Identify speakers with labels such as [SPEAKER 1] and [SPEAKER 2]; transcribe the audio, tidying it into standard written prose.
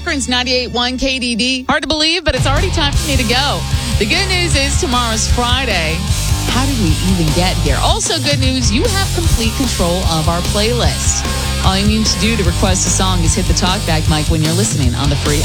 [SPEAKER 1] Akron's 98.1 KDD. Hard to believe, but it's already time for me to go. The good news is tomorrow's Friday. How did we even get here? Also good news, you have complete control of our playlist. All you need to do to request a song is hit the talkback mic when you're listening on the free